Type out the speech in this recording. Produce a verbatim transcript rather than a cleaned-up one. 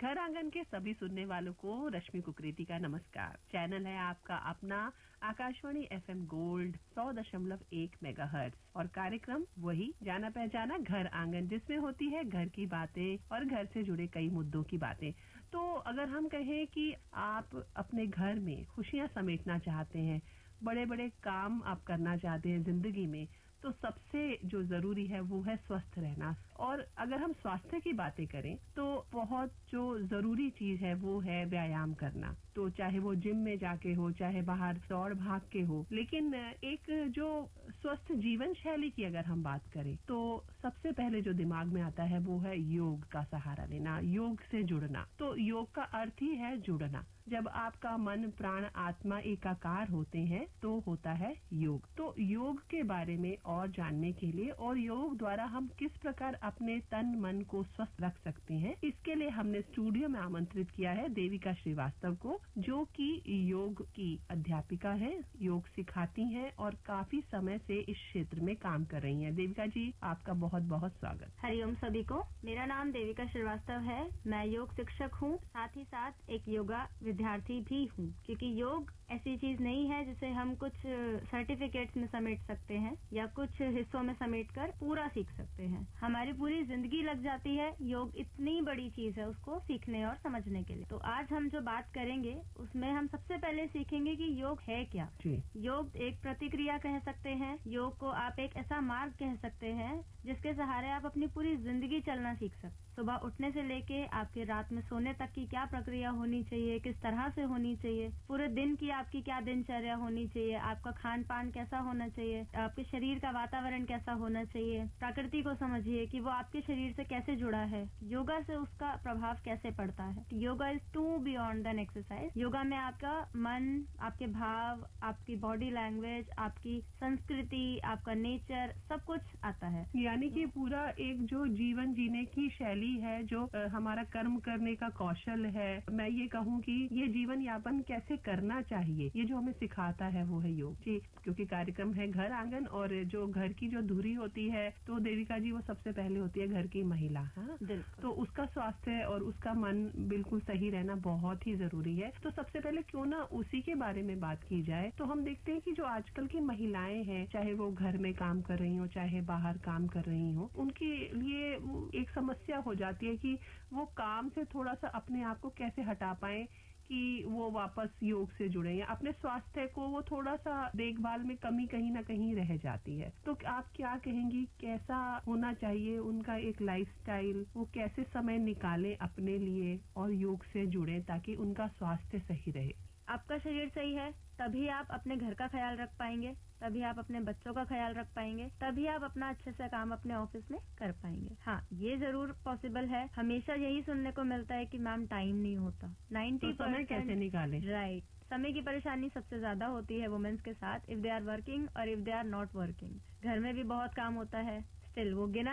घर आंगन के सभी सुनने वालों को रश्मि कुकरेती का नमस्कार। चैनल है आपका अपना आकाशवाणी एफएम गोल्ड सौ दशमलव एक मेगाहर्ट्ज और कार्यक्रम वही जाना पहचाना घर आंगन, जिसमें होती है घर की बातें और घर से जुड़े कई मुद्दों की बातें। तो अगर हम कहें कि आप अपने घर में खुशियां समेटना चाहते हैं, बड़े बड़े काम आप करना चाहते हैं जिंदगी में, तो सबसे जो जरूरी है वो है स्वस्थ रहना। और अगर हम स्वास्थ्य की बातें करें तो बहुत जो जरूरी चीज है वो है व्यायाम करना। तो चाहे वो जिम में जाके हो, चाहे बाहर दौड़ भाग के हो, लेकिन एक जो स्वस्थ जीवन शैली की अगर हम बात करें तो सबसे पहले जो दिमाग में आता है वो है योग का सहारा लेना, योग से जुड़ना। तो योग का अर्थ ही है जुड़ना। जब आपका मन प्राण आत्मा एकाकार होते हैं तो होता है योग। तो योग के बारे में और जानने के लिए और योग द्वारा हम किस प्रकार अपने तन मन को स्वस्थ रख सकते हैं, इसके लिए हमने स्टूडियो में आमंत्रित किया है देविका श्रीवास्तव को, जो कि योग की अध्यापिका हैं, योग सिखाती हैं और काफी समय से इस क्षेत्र में काम कर रही हैं। देविका जी, आपका बहुत बहुत स्वागत। हरिओम सभी को। मेरा नाम देविका श्रीवास्तव है। मैं योग शिक्षक हूँ, साथ ही साथ एक योगा विद्यार्थी भी हूँ, क्योंकि योग ऐसी चीज नहीं है जिसे हम कुछ सर्टिफिकेट्स में समेट सकते हैं या कुछ हिस्सों में समेटकर पूरा सीख सकते हैं। हमारी पूरी जिंदगी लग जाती है। योग इतनी बड़ी चीज है उसको सीखने और समझने के लिए। तो आज हम जो बात करेंगे उसमें हम सबसे पहले सीखेंगे कि योग है क्या। योग एक प्रतिक्रिया कह सकते हैं। योग को आप एक ऐसा मार्ग कह सकते हैं जिसके सहारे आप अपनी पूरी जिंदगी चलना सीख सकते। सुबह उठने से लेके आपके रात में सोने तक की क्या प्रक्रिया होनी चाहिए, किस तरह से होनी चाहिए, पूरे दिन की आपकी क्या दिनचर्या होनी चाहिए, आपका खान पान कैसा होना चाहिए, आपके शरीर का वातावरण कैसा होना चाहिए, प्रकृति को समझिए कि वो आपके शरीर से कैसे जुड़ा है, योगा से उसका प्रभाव कैसे पड़ता है। Yoga is to beyond then exercise. Yoga में आपका मन, आपके भाव, आपकी बॉडी लैंग्वेज, आपकी संस्कृति, आपका नेचर, सब कुछ आता है। यानी कि पूरा एक जो जीवन जीने की शैली है, जो आ, हमारा कर्म करने का कौशल है, मैं ये कहूँ कि ये जीवन यापन कैसे करना चाहिए, ये जो हमें सिखाता है वो है योग जी। क्योंकि कार्यक्रम है घर आंगन और जो घर की जो धुरी होती है तो देविका जी वो सबसे पहले होती है घर की महिला। हाँ, तो उसका स्वास्थ्य और उसका मन बिल्कुल सही रहना बहुत ही जरूरी है। तो सबसे पहले क्यों ना उसी के बारे में बात की जाए। तो हम देखते हैं कि जो आजकल की महिलाएं हैं, चाहे वो घर में काम कर रही हो चाहे बाहर काम कर रही हो, उनके लिए एक समस्या हो जाती है कि वो काम से थोड़ा सा अपने आप को कैसे हटा पाए कि वो वापस योग से जुड़े या अपने स्वास्थ्य को वो थोड़ा सा देखभाल में कमी कहीं ना कहीं रह जाती है। तो आप क्या कहेंगी, कैसा होना चाहिए उनका एक लाइफस्टाइल, वो कैसे समय निकालें अपने लिए और योग से जुड़े ताकि उनका स्वास्थ्य सही रहे। आपका शरीर सही है तभी आप अपने घर का ख्याल रख पाएंगे, तभी आप अपने बच्चों का ख्याल रख पाएंगे, तभी आप अपना अच्छे से काम अपने ऑफिस में कर पाएंगे। हाँ, ये जरूर पॉसिबल है। हमेशा यही सुनने को मिलता है कि मैम टाइम नहीं होता। नाइन्टी तो समय कैसे निकालें? राइट, समय की परेशानी सबसे ज्यादा होती है वुमेन्स के साथ, इफ दे आर वर्किंग और if they are not working. घर में भी बहुत काम होता है, स्टिल वो गिना